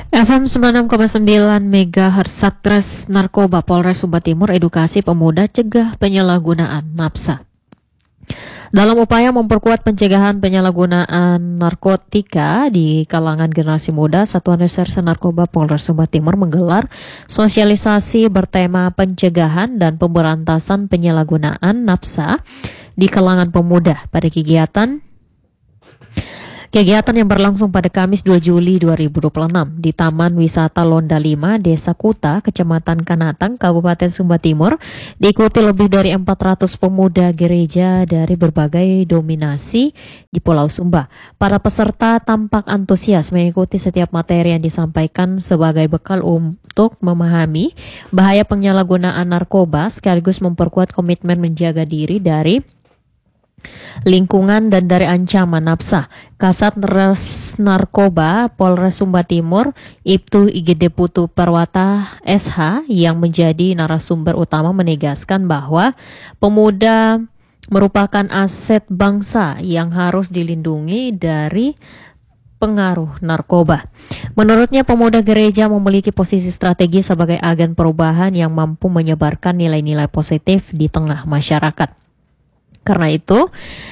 FM 96,9 MHz Satres Narkoba Polres Sumba Timur edukasi pemuda cegah penyalahgunaan nafsa. Dalam upaya memperkuat pencegahan penyalahgunaan narkotika di kalangan generasi muda, Satuan Reserse Narkoba Polres Sumba Timur menggelar sosialisasi bertema pencegahan dan pemberantasan penyalahgunaan nafsa di kalangan pemuda pada Kegiatan yang berlangsung pada Kamis 2 Juli 2026 di Taman Wisata Londa 5, Desa Kuta, Kecamatan Kanatang, Kabupaten Sumba Timur, diikuti lebih dari 400 pemuda gereja dari berbagai dominasi di Pulau Sumba. Para peserta tampak antusias mengikuti setiap materi yang disampaikan sebagai bekal untuk memahami bahaya penyalahgunaan narkoba sekaligus memperkuat komitmen menjaga diri dari lingkungan dan dari ancaman nafsa. Kasat Res Narkoba Polres Sumba Timur, Ibtu IGD Putu Perwata SH yang menjadi narasumber utama menegaskan bahwa pemuda merupakan aset bangsa yang harus dilindungi dari pengaruh narkoba. Menurutnya, pemuda gereja memiliki posisi strategis sebagai agen perubahan yang mampu menyebarkan nilai-nilai positif di tengah masyarakat. Karena itu,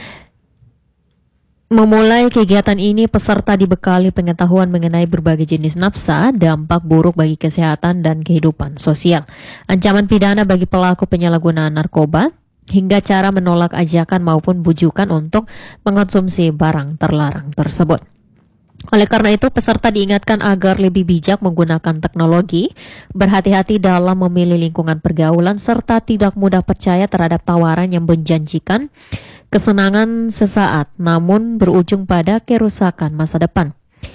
memulai kegiatan ini peserta dibekali pengetahuan mengenai berbagai jenis nafsa, dampak buruk bagi kesehatan dan kehidupan sosial, ancaman pidana bagi pelaku penyalahgunaan narkoba, hingga cara menolak ajakan maupun bujukan untuk mengonsumsi barang terlarang tersebut. Oleh karena itu, peserta diingatkan agar lebih bijak menggunakan teknologi, berhati-hati dalam memilih lingkungan pergaulan, serta tidak mudah percaya terhadap tawaran yang menjanjikan kesenangan sesaat, namun berujung pada kerusakan masa depan.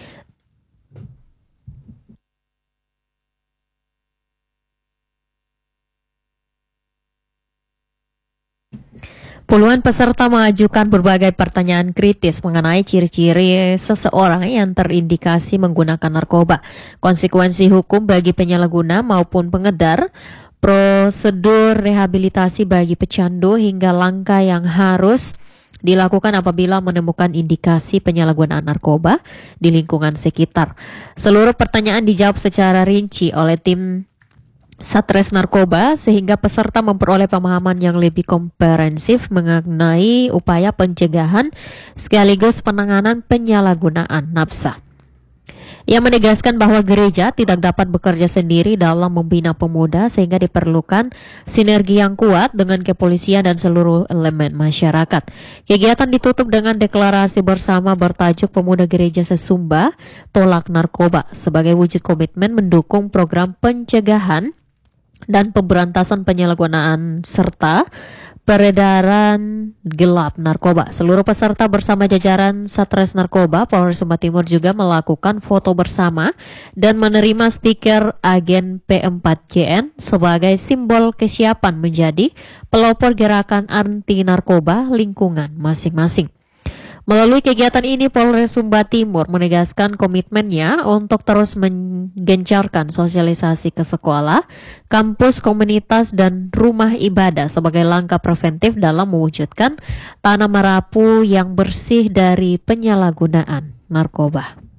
Puluhan peserta mengajukan berbagai pertanyaan kritis mengenai ciri-ciri seseorang yang terindikasi menggunakan narkoba, konsekuensi hukum bagi penyalahguna maupun pengedar, prosedur rehabilitasi bagi pecandu, hingga langkah yang harus dilakukan apabila menemukan indikasi penyalahgunaan narkoba di lingkungan sekitar. Seluruh pertanyaan dijawab secara rinci oleh tim Satres Narkoba sehingga peserta memperoleh pemahaman yang lebih komprehensif mengenai upaya pencegahan sekaligus penanganan penyalahgunaan nafsa. Ia menegaskan bahwa gereja tidak dapat bekerja sendiri dalam membina pemuda sehingga diperlukan sinergi yang kuat dengan kepolisian dan seluruh elemen masyarakat. Kegiatan ditutup dengan deklarasi bersama bertajuk Pemuda Gereja Sesumba Tolak Narkoba sebagai wujud komitmen mendukung program pencegahan dan pemberantasan penyalahgunaan serta peredaran gelap narkoba. Seluruh peserta bersama jajaran Satres Narkoba Polres Sumba Timur juga melakukan foto bersama dan menerima stiker agen P4JN sebagai simbol kesiapan menjadi pelopor gerakan anti narkoba lingkungan masing-masing. Melalui kegiatan ini, Polres Sumba Timur menegaskan komitmennya untuk terus menggencarkan sosialisasi ke sekolah, kampus, komunitas, dan rumah ibadah sebagai langkah preventif dalam mewujudkan tanah merapu yang bersih dari penyalahgunaan narkoba.